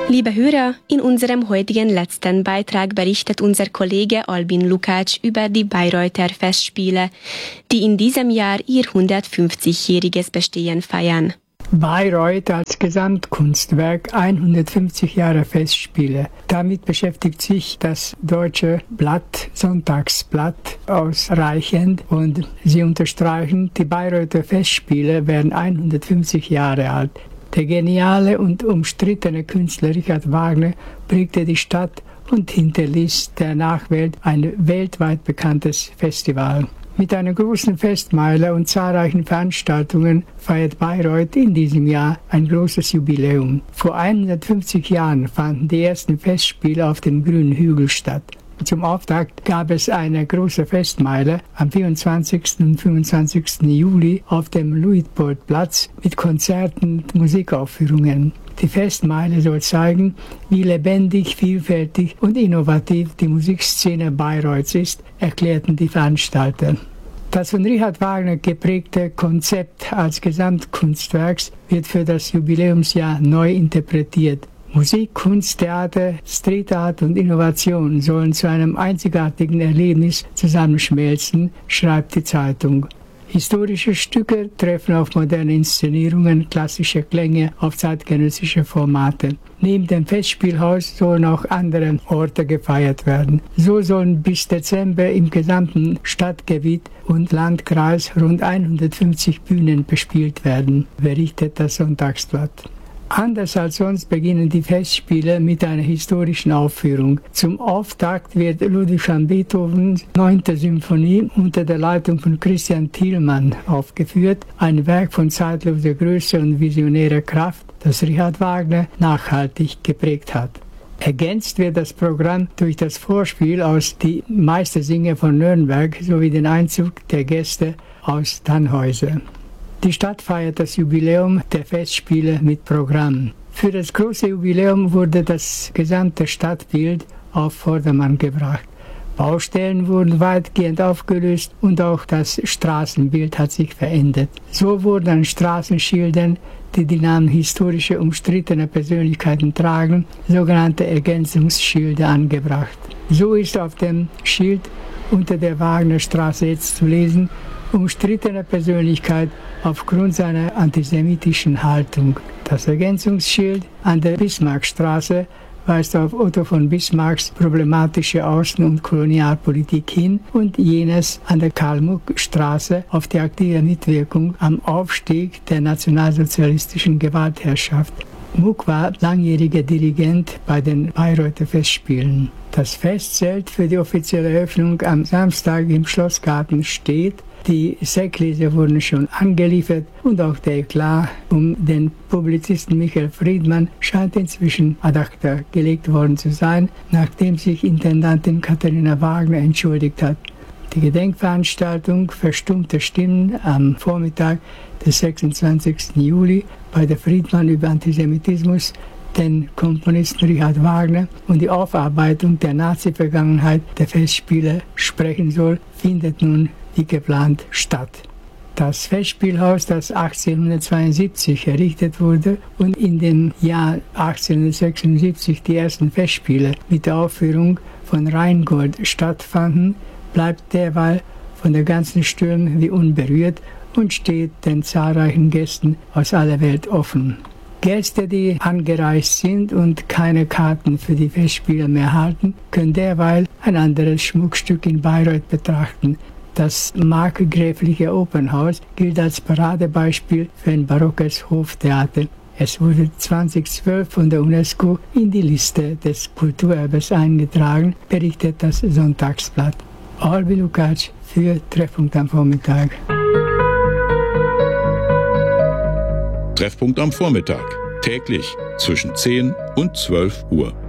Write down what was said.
Liebe Hörer, in unserem heutigen letzten Beitrag berichtet unser Kollege Albin Lukács über die Bayreuther Festspiele, die in diesem Jahr ihr 150-jähriges Bestehen feiern. Bayreuth als Gesamtkunstwerk 150 Jahre Festspiele. Damit beschäftigt sich das deutsche Blatt, Sonntagsblatt, ausreichend und sie unterstreichen, die Bayreuther Festspiele werden 150 Jahre alt. Der geniale und umstrittene Künstler Richard Wagner prägte die Stadt und hinterließ der Nachwelt ein weltweit bekanntes Festival. Mit einer großen Festmeile und zahlreichen Veranstaltungen feiert Bayreuth in diesem Jahr ein großes Jubiläum. Vor 150 Jahren fanden die ersten Festspiele auf dem Grünen Hügel statt. Zum Auftakt gab es eine große Festmeile am 24. und 25. Juli auf dem Luitpoldplatz mit Konzerten und Musikaufführungen. Die Festmeile soll zeigen, wie lebendig, vielfältig und innovativ die Musikszene Bayreuths ist, erklärten die Veranstalter. Das von Richard Wagner geprägte Konzept als Gesamtkunstwerks wird für das Jubiläumsjahr neu interpretiert. Musik, Kunst, Theater, Street Art und Innovation sollen zu einem einzigartigen Erlebnis zusammenschmelzen, schreibt die Zeitung. Historische Stücke treffen auf moderne Inszenierungen, klassische Klänge auf zeitgenössische Formate. Neben dem Festspielhaus sollen auch andere Orte gefeiert werden. So sollen bis Dezember im gesamten Stadtgebiet und Landkreis rund 150 Bühnen bespielt werden, berichtet das Sonntagsblatt. Anders als sonst beginnen die Festspiele mit einer historischen Aufführung. Zum Auftakt wird Ludwig van Beethovens 9. Symphonie unter der Leitung von Christian Thielmann aufgeführt, ein Werk von zeitloser Größe und visionärer Kraft, das Richard Wagner nachhaltig geprägt hat. Ergänzt wird das Programm durch das Vorspiel aus Die Meistersinger von Nürnberg sowie den Einzug der Gäste aus Tannhäuser. Die Stadt feiert das Jubiläum der Festspiele mit Programm. Für das große Jubiläum wurde das gesamte Stadtbild auf Vordermann gebracht. Baustellen wurden weitgehend aufgelöst und auch das Straßenbild hat sich verändert. So wurden an Straßenschildern, die die Namen historischer umstrittener Persönlichkeiten tragen, sogenannte Ergänzungsschilder angebracht. So ist auf dem Schild unter der Wagnerstraße jetzt zu lesen: umstrittene Persönlichkeit aufgrund seiner antisemitischen Haltung. Das Ergänzungsschild an der Bismarckstraße weist auf Otto von Bismarcks problematische Außen- und Kolonialpolitik hin und jenes an der Karl-Muck-Straße auf die aktive Mitwirkung am Aufstieg der nationalsozialistischen Gewaltherrschaft. Muck war langjähriger Dirigent bei den Bayreuther Festspielen. Das Festzelt für die offizielle Eröffnung am Samstag im Schlossgarten steht. Die Sektgläser wurden schon angeliefert und auch der Eklat um den Publizisten Michael Friedmann scheint inzwischen ad acta gelegt worden zu sein, nachdem sich Intendantin Katharina Wagner entschuldigt hat. Die Gedenkveranstaltung Verstummte Stimmen am Vormittag des 26. Juli bei der Friedmann über Antisemitismus, den Komponisten Richard Wagner und die Aufarbeitung der Nazi-Vergangenheit der Festspiele sprechen soll, findet nun wie geplant statt. Das Festspielhaus, das 1872 errichtet wurde und in dem Jahr 1876 die ersten Festspiele mit der Aufführung von Rheingold stattfanden, bleibt derweil von der ganzen Stürme wie unberührt und steht den zahlreichen Gästen aus aller Welt offen. Gäste, die angereist sind und keine Karten für die Festspiele mehr halten, können derweil ein anderes Schmuckstück in Bayreuth betrachten. Das markgräfliche Opernhaus gilt als Paradebeispiel für ein barockes Hoftheater. Es wurde 2012 von der UNESCO in die Liste des Kulturerbes eingetragen, berichtet das Sonntagsblatt. Albin Lukács für Treffpunkt am Vormittag. Treffpunkt am Vormittag. Täglich zwischen 10 und 12 Uhr.